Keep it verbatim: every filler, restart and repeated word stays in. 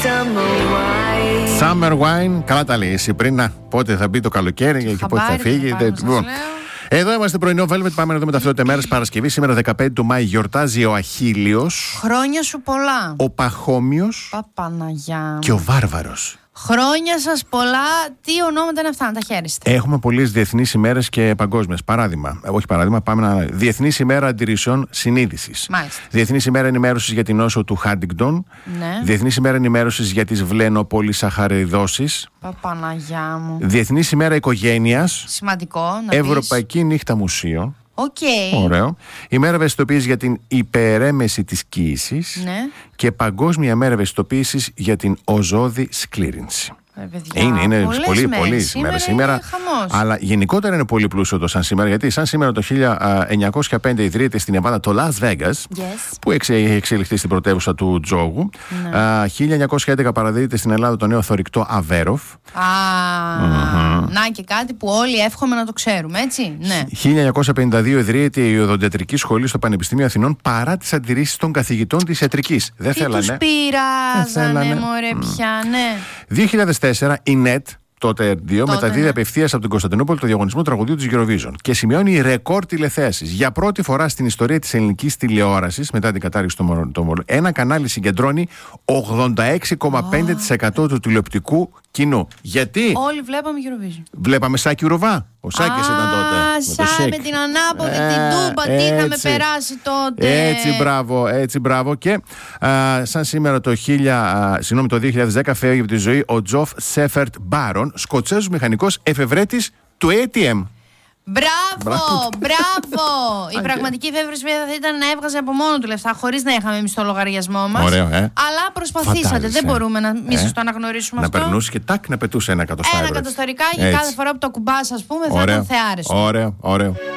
Summer Wine, καλά τα λέει εσύ πριν. Να, πότε θα μπει το καλοκαίρι και πότε θα φύγει. Εδώ είμαστε πρωινό Velvet. Πάμε να δούμε ταυτότητα μέρες. Παρασκευή, σήμερα δεκαπέντε του Μάη, γιορτάζει ο Αχίλιος. Χρόνια σου πολλά. Ο Παχώμιος. Παπαναγιά. Και ο Βάρβαρος. Χρόνια σας πολλά. Τι ονόματα είναι αυτά, να τα χαίρεστε. Έχουμε πολλές διεθνείς ημέρες και παγκόσμιες. Παράδειγμα, όχι παράδειγμα, πάμε να. Διεθνής ημέρα αντιρρησιών συνείδησης. Μάλιστα. Διεθνής ημέρα ενημέρωσης για την νόσο του Χάντιγκτον. Ναι. Διεθνής ημέρα ενημέρωσης για τις βλένοπολυσαχαριδώσεις. Παπαναγιά μου. Διεθνής ημέρα οικογένειας. Σημαντικό να Ευρωπαϊκή πεις. νύχτα μουσείων. Okay. Ωραίο. Ημέρα ευαισθητοποίησης για την υπερέμεση της κοίησης. Ναι. Και Παγκόσμια ημέρα ευαισθητοποίησης για την οζώδη σκλήρυνση. Ε, παιδιά, είναι είναι πολύ, μέρες. πολύ σήμερα. σήμερα. Αλλά γενικότερα είναι πολύ πλούσιο το σαν σήμερα. Γιατί σαν σήμερα το χίλια εννιακόσια πέντε ιδρύεται στην Νεβάδα το Las Vegas, Yes. που έχει εξελιχθεί στην πρωτεύουσα του τζόγου. Ναι. Α, χίλια εννιακόσια έντεκα παραδίδεται στην Ελλάδα το νέο θωρηκτό Αβέροφ. Α, mm-hmm. Να και κάτι που όλοι εύχομαι να το ξέρουμε, έτσι. Ναι. χίλια εννιακόσια πενήντα δύο ιδρύεται η Οδοντιατρική Σχολή στο Πανεπιστήμιο Αθηνών παρά τις αντιρρήσεις των καθηγητών της ιατρικής. Δεν Τι θέλανε. τους πειράζανε, μωρέ, πια, ναι. δύο χιλιάδες τέσσερα η νετ, τότε δύο, Τότε, μεταδίδει ναι. απευθείας από την Κωνσταντινούπολη το διαγωνισμό τραγουδίου της Eurovision και σημειώνει ρεκόρ τηλεθέασης. Για πρώτη φορά στην ιστορία της ελληνικής τηλεόρασης, μετά την κατάρριξη των μορφών, ένα κανάλι συγκεντρώνει ογδόντα έξι κόμμα πέντε τοις εκατό του τηλεοπτικού κοινού. Γιατί? Όλοι βλέπαμε Eurovision. Βλέπαμε Σάκη Ρουβά. Ο Σάκης ήταν τότε. Α, σαν με την ανάποδη Ε, την τούμπα, τι έτσι. είχαμε περάσει τότε. Έτσι, μπράβο, έτσι, μπράβο. Και α, σαν σήμερα το, χίλια, α, συγγνώμη, το δύο χιλιάδες δέκα φεύγει από τη ζωή ο Τζοφ Σέφερτ Μπάρον, Σκοτσέζος μηχανικός εφευρέτης του έι τι εμ. Μπράβο, μπράβο! Η πραγματική εφεύρεση θα ήταν να έβγαζε από μόνο του λεφτά, χωρίς να είχαμε εμείς το λογαριασμό μας. Ωραίο, ε. Αλλά προσπαθήσατε. Φαντάζεσαι. Δεν μπορούμε να μη Ε. σας το αναγνωρίσουμε Να αυτό. περνούσε και τάκ να πετούσε ένα εκατοστάρι. Ένα εκατοσταρικάκι κάθε φορά που το κουμπάς, ας πούμε, θα Ωραίο, ήταν θεάρεστο. ωραίο, ωραίο.